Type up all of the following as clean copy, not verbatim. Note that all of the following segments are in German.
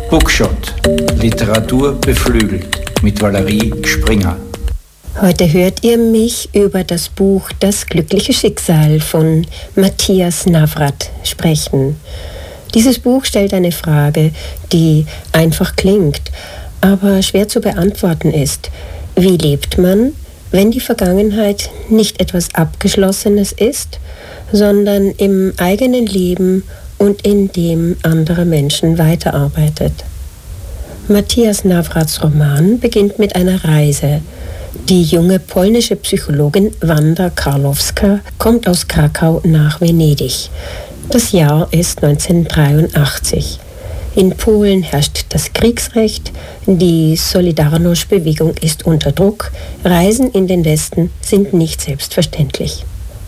Bookshot. Literatur beflügelt mit Valerie Springer. Heute hört ihr mich über das Buch Das glückliche Schicksal von Matthias Navrat sprechen. Dieses Buch stellt eine Frage, die einfach klingt, aber schwer zu beantworten ist. Wie lebt man, wenn die Vergangenheit nicht etwas Abgeschlossenes ist, sondern im eigenen Leben und in dem anderer Menschen weiterarbeitet? Matthias Navrats Roman beginnt mit einer Reise. Die junge polnische Psychologin Wanda Karlowska kommt aus Krakau nach Venedig. Das Jahr ist 1983. In Polen herrscht das Kriegsrecht, die Solidarność-Bewegung ist unter Druck, Reisen in den Westen sind nicht selbstverständlich.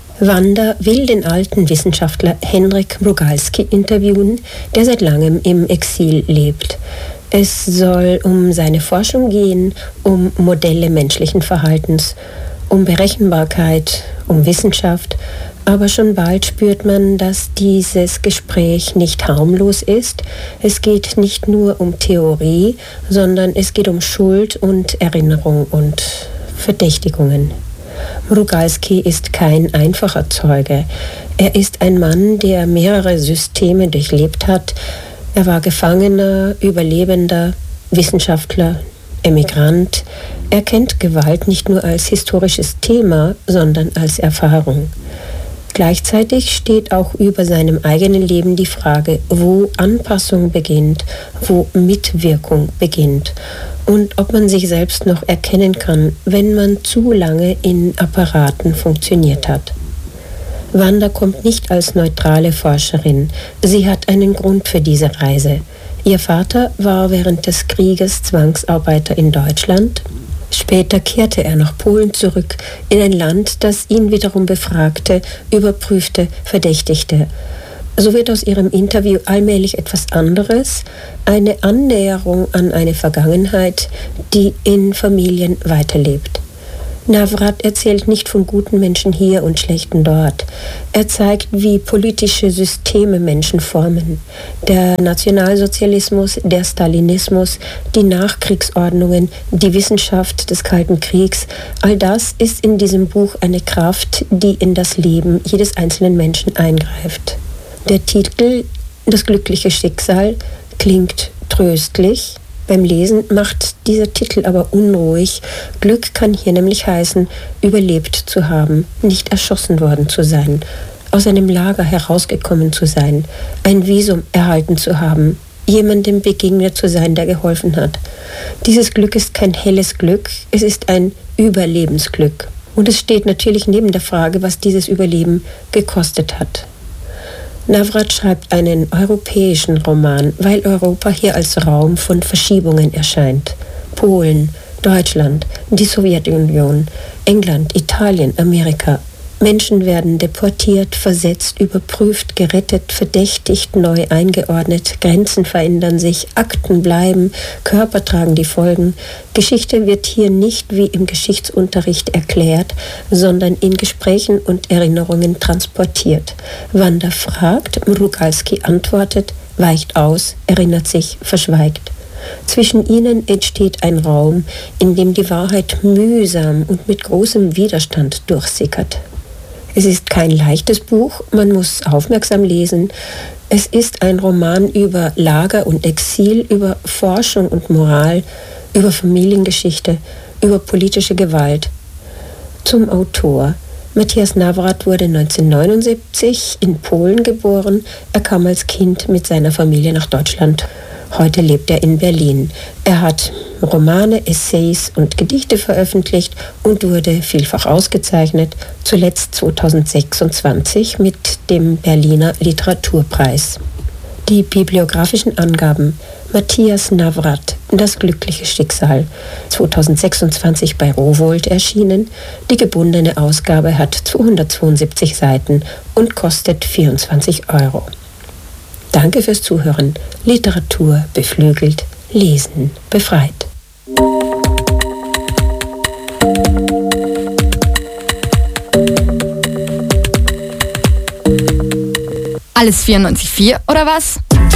Wanda will den alten Wissenschaftler Henryk Mrugalski interviewen, der seit langem im Exil lebt. Es soll um seine Forschung gehen, um Modelle menschlichen Verhaltens, um Berechenbarkeit, um Wissenschaft. Aber schon bald spürt man, dass dieses Gespräch nicht harmlos ist. Es geht nicht nur um Theorie, sondern es geht um Schuld und Erinnerung und Verdächtigungen. Mrugalski ist kein einfacher Zeuge. Er ist ein Mann, der mehrere Systeme durchlebt hat. Er war Gefangener, Überlebender, Wissenschaftler, Emigrant. Er kennt Gewalt nicht nur als historisches Thema, sondern als Erfahrung. Gleichzeitig steht auch über seinem eigenen Leben die Frage, wo Anpassung beginnt, wo Mitwirkung beginnt und ob man sich selbst noch erkennen kann, wenn man zu lange in Apparaten funktioniert hat. Wanda kommt nicht als neutrale Forscherin. Sie hat einen Grund für diese Reise. Ihr Vater war während des Krieges Zwangsarbeiter in Deutschland. Später kehrte er nach Polen zurück, in ein Land, das ihn wiederum befragte, überprüfte, verdächtigte. So wird aus ihrem Interview allmählich etwas anderes, eine Annäherung an eine Vergangenheit, die in Familien weiterlebt. Navrat erzählt nicht von guten Menschen hier und schlechten dort. Er zeigt, wie politische Systeme Menschen formen. Der Nationalsozialismus, der Stalinismus, die Nachkriegsordnungen, die Wissenschaft des Kalten Kriegs, all das ist in diesem Buch eine Kraft, die in das Leben jedes einzelnen Menschen eingreift. Der Titel Das glückliche Schicksal klingt tröstlich. Beim Lesen macht dieser Titel aber unruhig. Glück kann hier nämlich heißen, überlebt zu haben, nicht erschossen worden zu sein, aus einem Lager herausgekommen zu sein, ein Visum erhalten zu haben, jemandem begegnet zu sein, der geholfen hat. Dieses Glück ist kein helles Glück, es ist ein Überlebensglück. Und es steht natürlich neben der Frage, was dieses Überleben gekostet hat. Navrat schreibt einen europäischen Roman, weil Europa hier als Raum von Verschiebungen erscheint. Polen, Deutschland, die Sowjetunion, England, Italien, Amerika. Menschen werden deportiert, versetzt, überprüft, gerettet, verdächtigt, neu eingeordnet, Grenzen verändern sich, Akten bleiben, Körper tragen die Folgen. Geschichte wird hier nicht wie im Geschichtsunterricht erklärt, sondern in Gesprächen und Erinnerungen transportiert. Wanda fragt, Mrugalski antwortet, weicht aus, erinnert sich, verschweigt. Zwischen ihnen entsteht ein Raum, in dem die Wahrheit mühsam und mit großem Widerstand durchsickert. Es ist kein leichtes Buch, man muss aufmerksam lesen. Es ist ein Roman über Lager und Exil, über Forschung und Moral, über Familiengeschichte, über politische Gewalt. Zum Autor. Matthias Navrat wurde 1979 in Polen geboren. Er kam als Kind mit seiner Familie nach Deutschland. Heute lebt er in Berlin. Er hat Romane, Essays und Gedichte veröffentlicht und wurde vielfach ausgezeichnet, zuletzt 2026 mit dem Berliner Literaturpreis. Die bibliografischen Angaben: Matthias Navrat, Das glückliche Schicksal, 2026 bei Rowohlt erschienen. Die gebundene Ausgabe hat 272 Seiten und kostet 24 €. Danke fürs Zuhören. Literatur beflügelt, Lesen befreit. Alles 94,4 oder was?